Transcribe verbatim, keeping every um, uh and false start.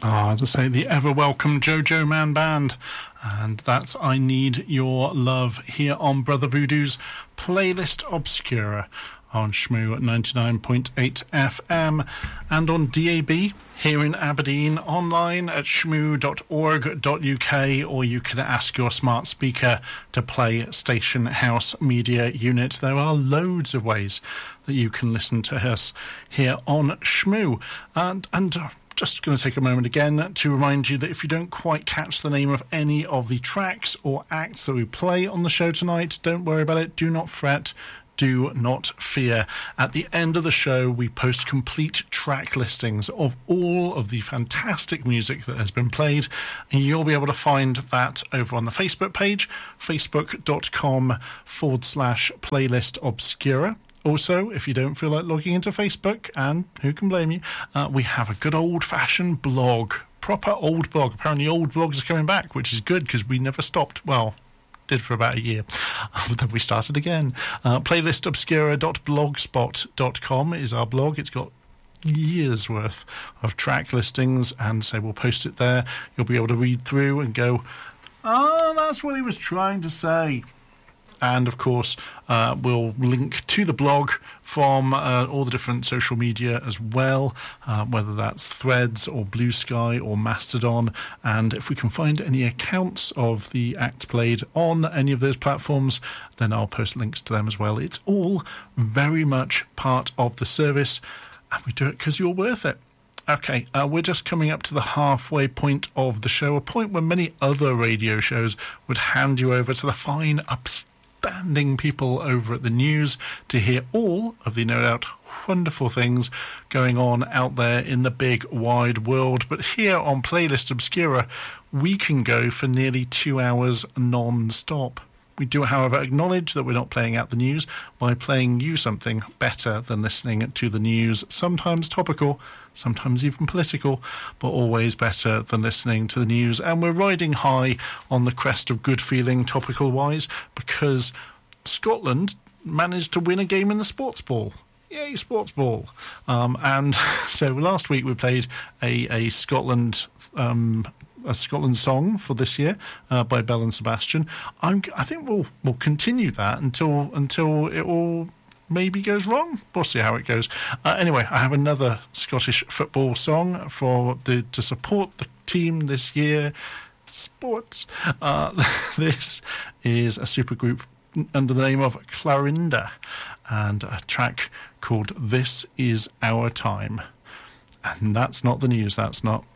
Ah, as I say, the ever-welcome Jojo Man Band. And that's I Need Your Love here on Brother Voodoo's Playlist Obscura on Shmoo ninety-nine point eight F M and on D A B here in Aberdeen, online at shmoo dot org dot U K, or you can ask your smart speaker to play Station House Media Unit. There are loads of ways that you can listen to us here on Shmoo. And, and uh, just going to take a moment again to remind you that if you don't quite catch the name of any of the tracks or acts that we play on the show tonight, don't worry about it. Do not fret. Do not fear. At the end of the show, we post complete track listings of all of the fantastic music that has been played, and you'll be able to find that over on the Facebook page, facebook.com forward slash playlist obscura. Also, if you don't feel like logging into Facebook, and who can blame you, uh, we have a good old-fashioned blog, proper old blog. Apparently old blogs are coming back, which is good because we never stopped. Well, did for about a year, but then we started again. Uh, playlist obscura dot blogspot dot com is our blog. It's got years worth of track listings, and so we'll post it there. You'll be able to read through and go, oh, that's what he was trying to say. And, of course, uh, we'll link to the blog from uh, all the different social media as well, uh, whether that's Threads or Blue Sky or Mastodon. And if we can find any accounts of the acts played on any of those platforms, then I'll post links to them as well. It's all very much part of the service, and we do it because you're worth it. Okay, uh, we're just coming up to the halfway point of the show, a point where many other radio shows would hand you over to the fine upstanding Standing people over at the news to hear all of the no doubt wonderful things going on out there in the big wide world. But here on Playlist Obscura, we can go for nearly two hours non-stop. We do, however, acknowledge that we're not playing out the news by playing you something better than listening to the news, sometimes topical, sometimes even political, but always better than listening to the news. And we're riding high on the crest of good feeling topical-wise because Scotland managed to win a game in the sports ball. Yay, sports ball. Um, and so last week we played a, a Scotland... Um, a Scotland song for this year uh, by Belle and Sebastian. I'm, I think we'll we'll continue that until until it all maybe goes wrong. We'll see how it goes. Uh, anyway, I have another Scottish football song for the to support the team this year. Sports. Uh, this is a supergroup under the name of Clarinda, and a track called "This Is Our Time." And that's not the news. That's not.